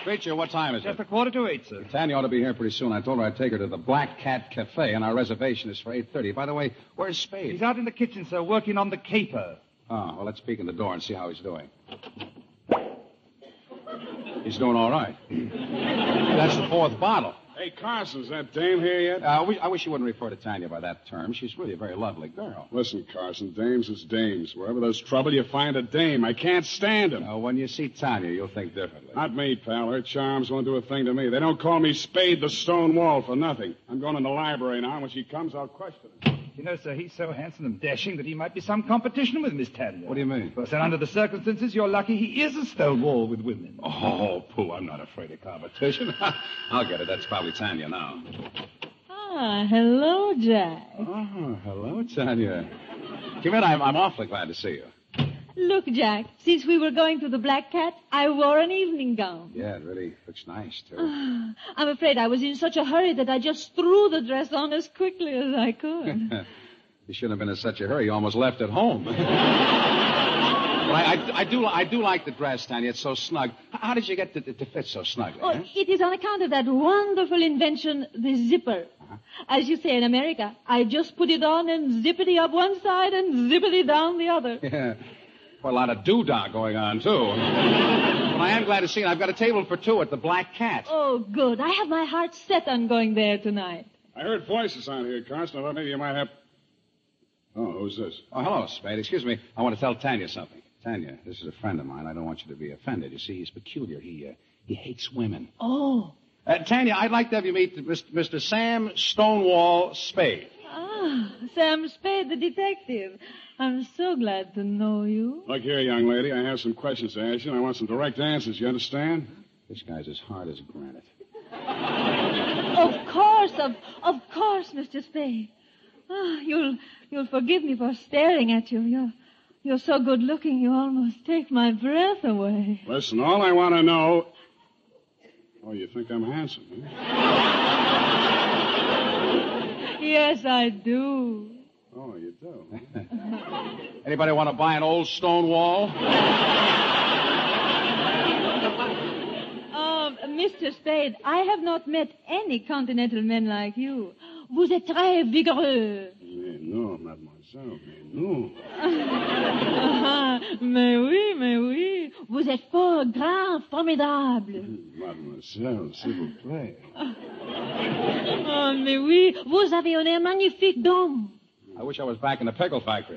Preacher, what time is it? Just 7:45, sir. Tanya ought to be here pretty soon. I told her I'd take her to the Black Cat Cafe, and our reservation is for 8:30. By the way, where's Spade? He's out in the kitchen, sir, working on the caper. Oh, well, let's peek in the door and see how he's doing. He's doing all right. That's the fourth bottle. Hey, Carson, is that dame here yet? I wish you wouldn't refer to Tanya by that term. She's really a very lovely girl. Listen, Carson, dames is dames. Wherever there's trouble, you find a dame. I can't stand them. When you see Tanya, you'll think differently. Not me, pal. Her charms won't do a thing to me. They don't call me Spade the Stone Wall for nothing. I'm going in the library now, and when she comes, I'll question her. You know, sir, he's so handsome and dashing that he might be some competition with Miss Tanya. What do you mean? Well, sir, under the circumstances, you're lucky he is a stone wall with women. Oh, pooh, I'm not afraid of competition. I'll get it. That's probably Tanya now. Ah, hello, Jack. Oh, hello, Tanya. Come in. I'm awfully glad to see you. Look, Jack, since we were going to the Black Cat, I wore an evening gown. Yeah, it really looks nice, too. I'm afraid I was in such a hurry that I just threw the dress on as quickly as I could. You shouldn't have been in such a hurry. You almost left it home. But I do like the dress, Tanya. It's so snug. How did you get it to fit so snugly? Oh, it is on account of that wonderful invention, the zipper. As you say in America, I just put it on and zippity up one side and zippity down the other. Yeah. Well, a lot of doodah going on, too. But I am glad to see you. I've got a table for two at the Black Cat. Oh, good. I have my heart set on going there tonight. I heard voices on here, Carson. I thought maybe you might have... Oh, who's this? Oh, hello, Spade. Excuse me. I want to tell Tanya something. Tanya, this is a friend of mine. I don't want you to be offended. You see, he's peculiar. He hates women. Oh. Tanya, I'd like to have you meet Mr. Sam Stonewall Spade. Ah, Sam Spade, the detective. I'm so glad to know you. Look here, young lady. I have some questions to ask you, and I want some direct answers. You understand? This guy's as hard as granite. Of course, Mr. Spade. Ah, you'll forgive me for staring at you. You're so good looking, you almost take my breath away. Listen, all I want to know... Oh, you think I'm handsome, huh? Yes, I do. Oh, you do? Anybody want to buy an old stone wall? Mr. Spade, I have not met any continental men like you. Vous êtes très vigoureux. Mais non, mademoiselle, mais non. Mais oui. Vous êtes fort grand, formidable. Mademoiselle, s'il vous plaît. Mais oui, vous avez un air magnifique d'homme. I wish I was back in the pickle factory.